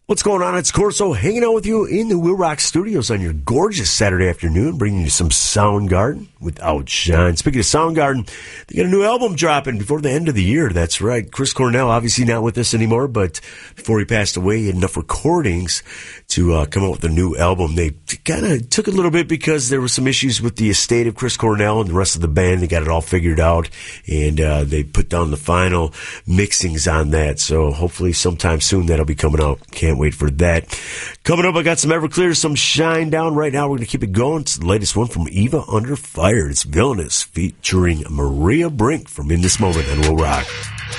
What's going on? It's Corso hanging out with you in the Will Rock Studios on your gorgeous Saturday afternoon, bringing you some Soundgarden with Outshine. Speaking of Soundgarden, they got a new album dropping before the end of the year. That's right. Chris Cornell, obviously not with us anymore, but before he passed away, he had enough recordings to come out with a new album. They kind of took a little bit because there were some issues with the estate of Chris Cornell and the rest of the band. They got it all figured out, and they put down the final mixings on that. So hopefully sometime soon that'll be coming out. Can't wait for that. Coming up, I got some Everclear, some Shine Down. Right now, we're going to keep it going. It's the latest one from Eva Under Fire. It's Villainous featuring Maria Brink from In This Moment and Will Rock.